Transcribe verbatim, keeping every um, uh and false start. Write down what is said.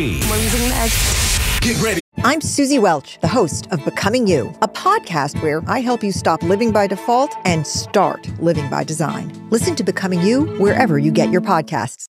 We're using the edge. Get ready. I'm Susie Welch, the host of Becoming You, a podcast where I help you stop living by default and start living by design. Listen to Becoming You wherever you get your podcasts.